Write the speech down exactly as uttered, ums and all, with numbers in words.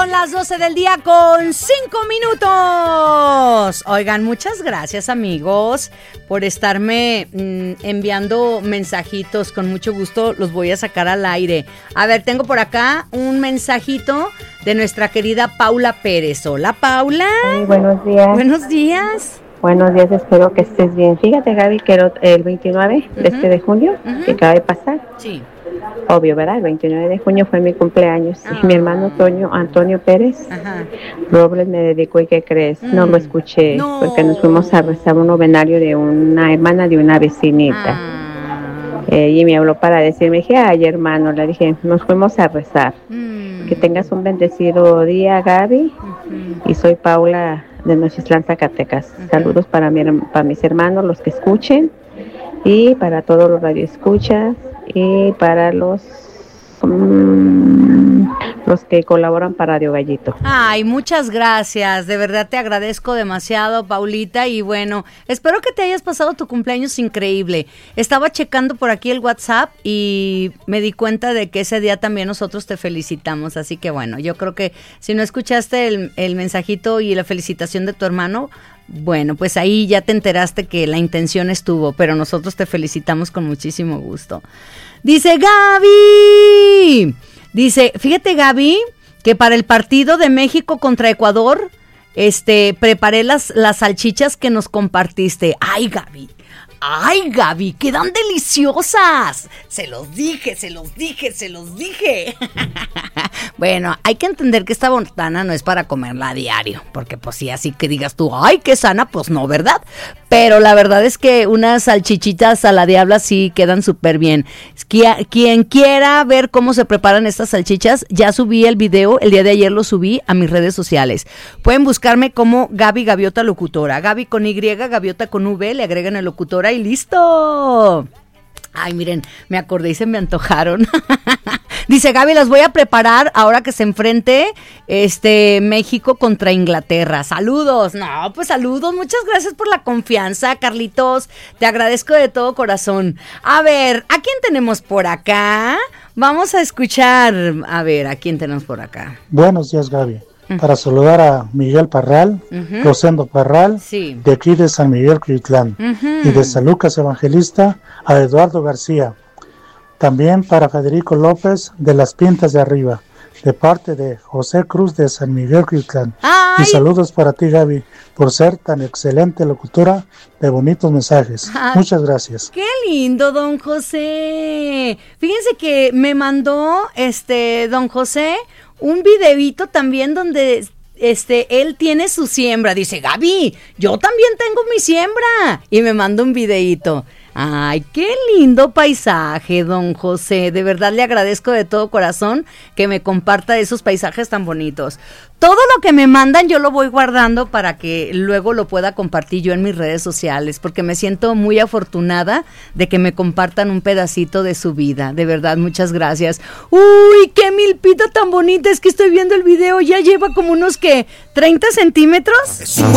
Son las doce del día con cinco minutos. Oigan, muchas gracias, amigos, por estarme mmm, enviando mensajitos. Con mucho gusto los voy a sacar al aire. A ver, tengo por acá un mensajito de nuestra querida Paula Pérez. Hola, Paula. Sí, buenos días. Buenos días. Buenos días, espero que estés bien. Fíjate, Gaby, que el veintinueve uh-huh. de este de junio, uh-huh. que acaba de pasar. Sí. Obvio, ¿verdad? El veintinueve de junio fue mi cumpleaños. Ah. Y mi hermano Toño, Antonio Pérez Ajá. Robles me dedicó, ¿y qué crees? Mm. No lo escuché, no. porque nos fuimos a rezar un novenario de una hermana de una vecinita. Ah. Eh, y me habló para decirme, dije, ay, hermano, le dije, nos fuimos a rezar. Mm. Que tengas un bendecido día, Gaby. Uh-huh. Y soy Paula de Nochislán, Zacatecas. Uh-huh. Saludos para, mi, para mis hermanos, los que escuchen, y para todos los radioescuchas, y para los um, los que colaboran para Radio Gallito. Ay, muchas gracias, de verdad te agradezco demasiado, Paulita, y bueno, espero que te hayas pasado tu cumpleaños increíble. Estaba checando por aquí el WhatsApp y me di cuenta de que ese día también nosotros te felicitamos, así que bueno, yo creo que si no escuchaste el, el mensajito y la felicitación de tu hermano, bueno, pues ahí ya te enteraste que la intención estuvo, pero nosotros te felicitamos con muchísimo gusto. Dice Gaby, dice, fíjate, Gaby, que para el partido de México contra Ecuador, este, preparé las, las salchichas que nos compartiste. Ay, Gaby. ¡Ay, Gaby! ¡Quedan deliciosas! Se los dije, se los dije, se los dije. Bueno, hay que entender que esta botana no es para comerla a diario, porque pues sí, así que digas tú, ¡ay, qué sana! Pues no, ¿verdad? Pero la verdad es que unas salchichitas a la diabla sí quedan súper bien. Quien quiera ver cómo se preparan estas salchichas, ya subí el video, el día de ayer lo subí a mis redes sociales. Pueden buscarme como Gaby Gaviota Locutora. Gaby con Y, Gaviota con V, le agregan el locutora y listo. Ay, miren, me acordé y se me antojaron. Dice Gaby, las voy a preparar ahora que se enfrente este México contra Inglaterra. Saludos. No, pues saludos. Muchas gracias por la confianza, Carlitos. Te agradezco de todo corazón. A ver, ¿a quién tenemos por acá? Vamos a escuchar. A ver, ¿a quién tenemos por acá? Buenos días, Gaby. Uh-huh. Para saludar a Miguel Parral, uh-huh. Rosendo Parral, sí. de aquí de San Miguel Cuitlán, uh-huh. y de San Lucas Evangelista a Eduardo García. También para Federico López de Las Pintas de Arriba, de parte de José Cruz de San Miguel Cuitlán. Y saludos para ti, Gaby, por ser tan excelente locutora de bonitos mensajes. Ay, muchas gracias. ¡Qué lindo, don José! Fíjense que me mandó este don José un videíto también donde este él tiene su siembra. Dice, Gaby, yo también tengo mi siembra. Y me manda un videíto. Ay, qué lindo paisaje, don José. De verdad le agradezco de todo corazón que me comparta esos paisajes tan bonitos. Todo lo que me mandan yo lo voy guardando para que luego lo pueda compartir yo en mis redes sociales, porque me siento muy afortunada de que me compartan un pedacito de su vida. De verdad, muchas gracias. Uy, qué milpita tan bonita. Es que estoy viendo el video, ya lleva como unos, ¿qué? ¿treinta centímetros?